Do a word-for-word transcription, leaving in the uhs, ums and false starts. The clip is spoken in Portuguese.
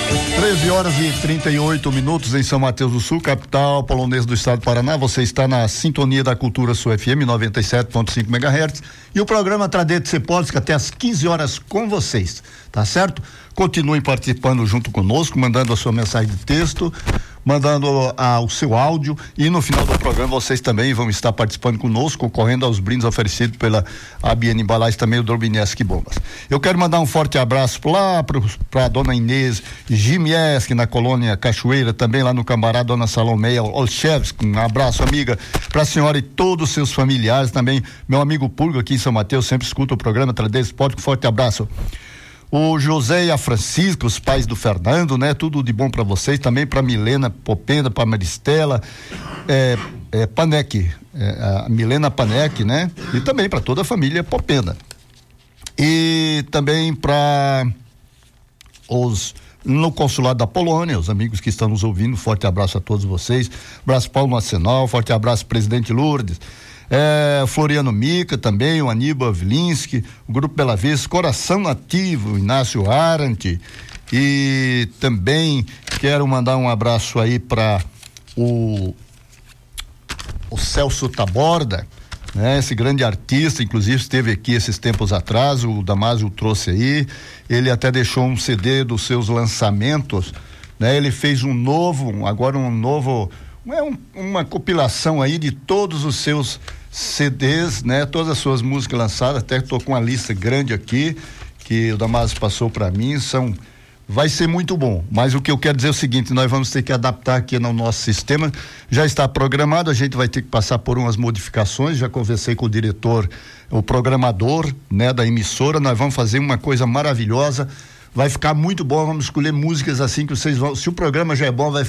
treze horas e trinta e oito minutos em São Mateus do Sul, capital polonesa do estado do Paraná. Você está na sintonia da Cultura Sul F M noventa e sete ponto cinco megahertz e o programa Tradete Cepolsky até às quinze horas com vocês, tá certo? Continuem participando junto conosco, mandando a sua mensagem de texto, mandando ah, o seu áudio, e no final do programa vocês também vão estar participando conosco, concorrendo aos brindes oferecidos pela A B N Embalagens, também o Drobineski Bombas. Eu quero mandar um forte abraço lá para a dona Inês Gimieski, na colônia Cachoeira, também lá no Cambará, dona Salomeia Olszewski, um abraço, amiga, para a senhora e todos os seus familiares, também meu amigo Pulga aqui em São Mateus, sempre escuta o programa Tradete Cepolsky, um forte abraço. O José e a Francisca, os pais do Fernando, né? Tudo de bom para vocês, também para Milena Popenda, para Maristela, é, é, Panek, é, a Milena Panek, né? E também para toda a família Popenda. E também para os no consulado da Polônia, os amigos que estão nos ouvindo, forte abraço a todos vocês. Abraço Paulo Macenol, forte abraço presidente Lourdes. É, Floriano Mica também, o Aníbal Vilinski, o Grupo Bela Vista, Coração Nativo, Inácio Arendt, e também quero mandar um abraço aí para o o Celso Taborda, né? Esse grande artista, inclusive esteve aqui esses tempos atrás, o Damásio trouxe aí, ele até deixou um C D dos seus lançamentos, né? Ele fez um novo, agora um novo, é um, uma compilação aí de todos os seus C Ds, né? Todas as suas músicas lançadas, até estou com uma lista grande aqui que o Damásio passou para mim, são, vai ser muito bom, mas o que eu quero dizer é o seguinte, nós vamos ter que adaptar aqui no nosso sistema, já está programado, a gente vai ter que passar por umas modificações, já conversei com o diretor, o programador, né, da emissora, nós vamos fazer uma coisa maravilhosa, vai ficar muito bom, vamos escolher músicas assim que vocês vão, se o programa já é bom, vai